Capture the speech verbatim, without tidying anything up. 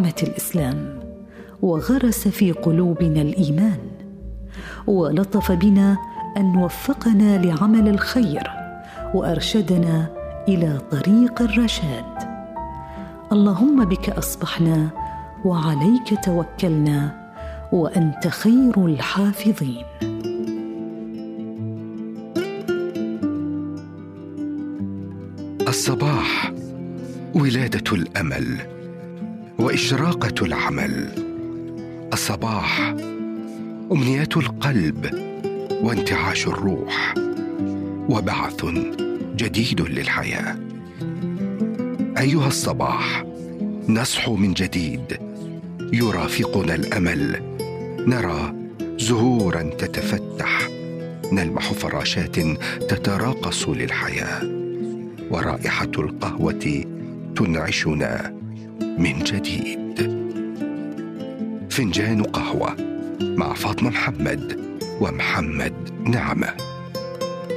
نعمة الإسلام، وغرس في قلوبنا الإيمان، ولطف بنا أن وفقنا لعمل الخير وأرشدنا إلى طريق الرشاد. اللهم بك أصبحنا وعليك توكلنا وأنت خير الحافظين. الصباح ولادة الأمل وإشراقة العمل. الصباح أمنيات القلب وانتعاش الروح وبعث جديد للحياة. أيها الصباح، نصحو من جديد، يرافقنا الأمل، نرى زهورا تتفتح، نلمح فراشات تتراقص للحياة، ورائحة القهوة تنعشنا من جديد. فنجان قهوة مع فاطمة محمد ومحمد نعمة.